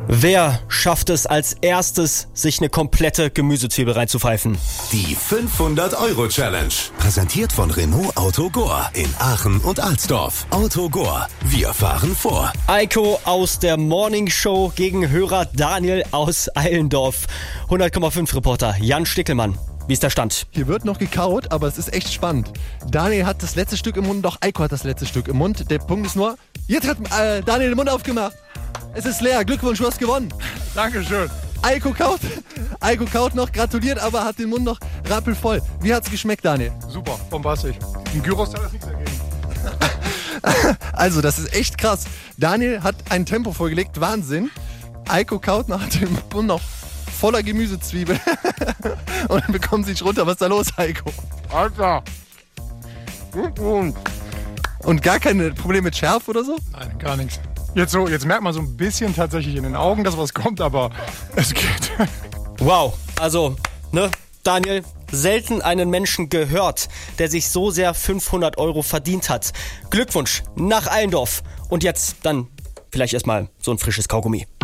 Wer schafft es als erstes, sich eine komplette Gemüsezwiebel reinzupfeifen? Die 500-Euro-Challenge. Präsentiert von Renault Auto Gore in Aachen und Alsdorf. Auto Gore. Wir fahren vor. Eiko aus der Morning Show gegen Hörer Daniel aus Eilendorf. 100,5 Reporter Jan Stickelmann. Wie ist der Stand? Hier wird noch gekaut, aber es ist echt spannend. Daniel hat das letzte Stück im Mund, doch Eiko hat das letzte Stück im Mund. Der Punkt ist nur, jetzt hat Daniel den Mund aufgemacht. Es ist leer. Glückwunsch, du hast gewonnen. Dankeschön. Eiko kaut noch, gratuliert, aber hat den Mund noch rappelvoll. Wie hat's geschmeckt, Daniel? Super, bombastisch. Im Gyros hat das nichts dagegen. Also, das ist echt krass. Daniel hat ein Tempo vorgelegt, Wahnsinn. Eiko kaut noch, hat den Mund noch voller Gemüsezwiebel. Und dann bekommen sie nicht runter. Was ist da los, Eiko? Alter. Und gar keine Probleme mit Schärfe oder so? Nein, gar nichts. Jetzt merkt man so ein bisschen tatsächlich in den Augen, dass was kommt, aber es geht. Wow, also, Daniel, selten einen Menschen gehört, der sich so sehr 500 Euro verdient hat. Glückwunsch nach Eilendorf. Und jetzt dann vielleicht erstmal so ein frisches Kaugummi.